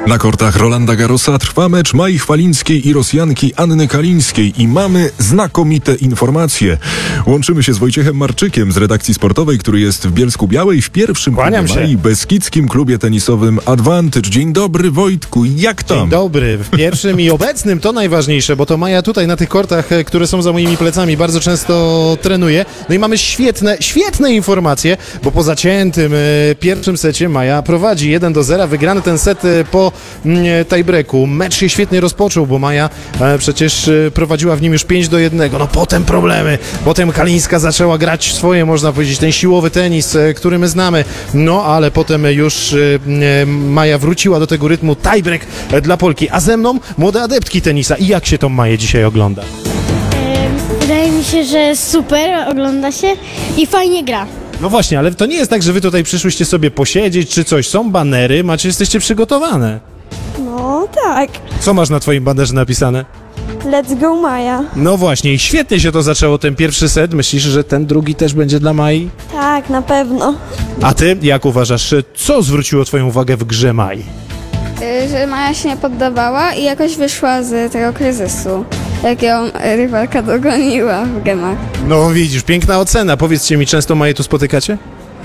Na kortach Rolanda Garrosa trwa mecz Mai Chwalińskiej i Rosjanki Anny Kalińskiej i mamy znakomite informacje. Łączymy się z Wojciechem Marczykiem z redakcji sportowej, który jest w Bielsku-Białej w pierwszym beskidzkim klubie tenisowym Advantage. Dzień dobry, Wojtku, jak tam? Dzień dobry, w pierwszym i obecnym to najważniejsze, bo to Maja tutaj na tych kortach, które są za moimi plecami, bardzo często trenuje. No i mamy świetne informacje, bo po zaciętym pierwszym secie Maja prowadzi 1-0, wygrany ten set po tiebreaku. Mecz się świetnie rozpoczął, bo Maja przecież prowadziła w nim już 5-1. No potem problemy. Potem Kalińska zaczęła grać swoje, można powiedzieć, ten siłowy tenis, który my znamy. No ale potem już Maja wróciła do tego rytmu. Tiebreak dla Polki. A ze mną młode adeptki tenisa. I jak się tą Maję dzisiaj ogląda? Wydaje mi się, że super, ogląda się i fajnie gra. No właśnie, ale to nie jest tak, że wy tutaj przyszłyście sobie posiedzieć czy coś. Są banery, jesteście przygotowane. No tak. Co masz na twoim banerze napisane? Let's go Maja. No właśnie, i świetnie się to zaczęło, ten pierwszy set. Myślisz, że ten drugi też będzie dla Mai? Tak, na pewno. A ty, jak uważasz, co zwróciło twoją uwagę w grze Mai? Że Maja się nie poddawała i jakoś wyszła z tego kryzysu, jak ją rywalka dogoniła w gemach. No widzisz, piękna ocena. Powiedzcie mi, często Maję tu spotykacie?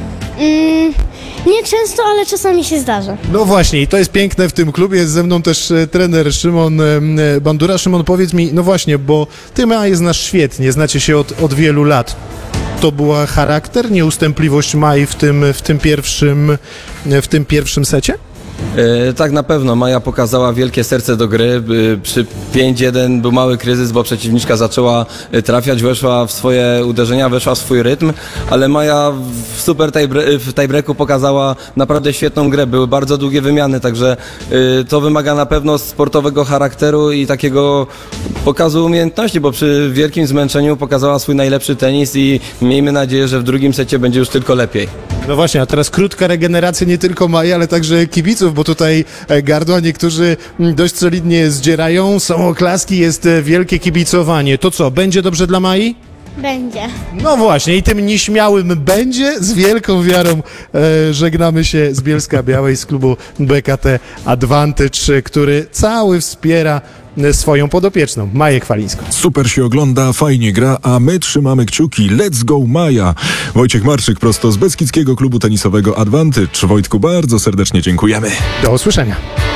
Nie często, ale czasami się zdarza. No właśnie, i to jest piękne w tym klubie. Jest ze mną też trener Szymon Bandura. Szymon, powiedz mi, no właśnie, bo ty Maję znasz świetnie, znacie się od wielu lat. To była charakter, nieustępliwość Mai w tym pierwszym secie? Tak, na pewno. Maja pokazała wielkie serce do gry. Przy 5-1 był mały kryzys, bo przeciwniczka zaczęła trafiać, weszła w swoje uderzenia, weszła w swój rytm, ale Maja w super w tiebreaku pokazała naprawdę świetną grę. Były bardzo długie wymiany, także to wymaga na pewno sportowego charakteru i takiego pokazu umiejętności, bo przy wielkim zmęczeniu pokazała swój najlepszy tenis i miejmy nadzieję, że w drugim secie będzie już tylko lepiej. No właśnie, a teraz krótka regeneracja nie tylko Maji, ale także kibiców, bo tutaj gardła niektórzy dość solidnie zdzierają, są oklaski, jest wielkie kibicowanie. To co, będzie dobrze dla Mai? Będzie. No właśnie, i tym nieśmiałym będzie, z wielką wiarą żegnamy się z Bielska-Białej, z klubu BKT Advantage, który cały wspiera swoją podopieczną, Maję Chwalińską. Super się ogląda, fajnie gra, a my trzymamy kciuki. Let's go Maja! Wojciech Marczyk prosto z Beskidzkiego Klubu Tenisowego Advantage. Wojtku, bardzo serdecznie dziękujemy. Do usłyszenia.